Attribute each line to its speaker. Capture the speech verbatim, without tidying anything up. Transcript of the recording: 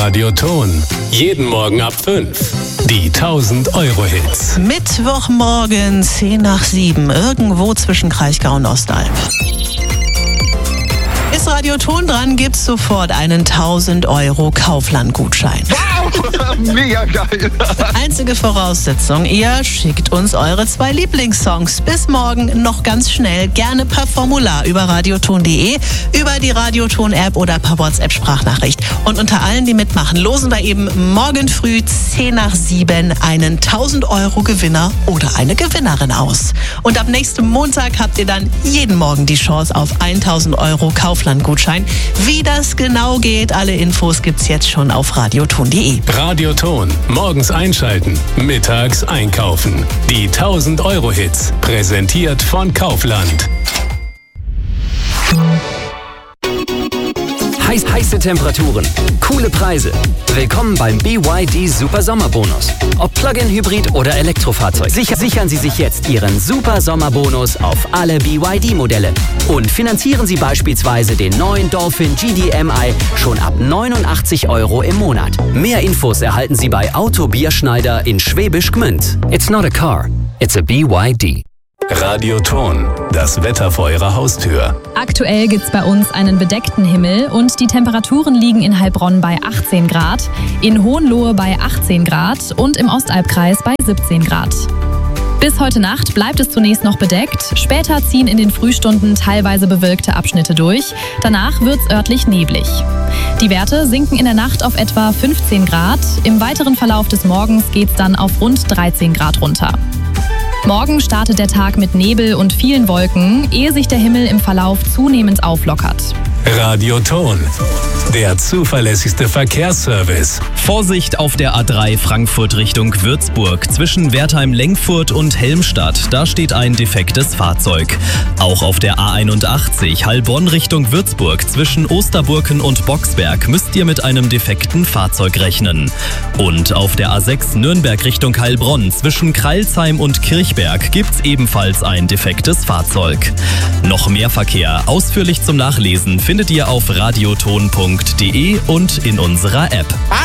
Speaker 1: Radioton. Jeden Morgen ab fünf. Die tausend Euro Hits.
Speaker 2: Mittwochmorgen, zehn nach sieben. Irgendwo zwischen Kraichgau und Ostalb. Ist Radioton dran, gibt's sofort einen tausend Euro Kaufland-Gutschein.
Speaker 3: Wow, mega geil.
Speaker 2: Einzige Voraussetzung, ihr schickt uns eure zwei Lieblingssongs. Bis morgen noch ganz schnell, gerne per Formular über radioton punkt de, über die Radioton-App oder per WhatsApp-Sprachnachricht. Und unter allen, die mitmachen, losen wir eben morgen früh zehn nach sieben einen tausend Euro Gewinner oder eine Gewinnerin aus. Und ab nächstem Montag habt ihr dann jeden Morgen die Chance auf tausend Euro Kaufland-Gutschein. Wie das genau geht, alle Infos gibt's jetzt schon auf radioton punkt de.
Speaker 1: Radioton. Morgens einschalten, mittags einkaufen. Die tausend Euro Hits. Präsentiert von Kaufland.
Speaker 4: Heiß, heiße Temperaturen, coole Preise. Willkommen beim B Y D Super Sommerbonus. Ob Plug-in-Hybrid oder Elektrofahrzeug, sicher, sichern Sie sich jetzt Ihren Super Sommerbonus auf alle B Y D-Modelle. Und finanzieren Sie beispielsweise den neuen Dolphin G D M I schon ab neunundachtzig Euro im Monat. Mehr Infos erhalten Sie bei Auto Bierschneider in Schwäbisch Gmünd. It's not a car, it's a B Y D.
Speaker 1: Radioton. Das Wetter vor Ihrer Haustür.
Speaker 5: Aktuell gibt's bei uns einen bedeckten Himmel und die Temperaturen liegen in Heilbronn bei achtzehn Grad, in Hohenlohe bei achtzehn Grad und im Ostalbkreis bei siebzehn Grad. Bis heute Nacht bleibt es zunächst noch bedeckt, später ziehen in den Frühstunden teilweise bewölkte Abschnitte durch, danach wird's örtlich neblig. Die Werte sinken in der Nacht auf etwa fünfzehn Grad, im weiteren Verlauf des Morgens geht's dann auf rund dreizehn Grad runter. Morgen startet der Tag mit Nebel und vielen Wolken, ehe sich der Himmel im Verlauf zunehmend auflockert.
Speaker 1: Radioton. Der zuverlässigste Verkehrsservice.
Speaker 6: Vorsicht auf der A drei Frankfurt Richtung Würzburg. Zwischen Wertheim-Lenkfurt und Helmstadt. Da steht ein defektes Fahrzeug. Auch auf der A einundachtzig Heilbronn Richtung Würzburg. Zwischen Osterburken und Boxberg müsst ihr mit einem defekten Fahrzeug rechnen. Und auf der A sechs Nürnberg Richtung Heilbronn. Zwischen Kreilsheim und Kirchberg gibt's ebenfalls ein defektes Fahrzeug. Noch mehr Verkehr ausführlich zum Nachlesen findet ihr auf radioton punkt de und in unserer App.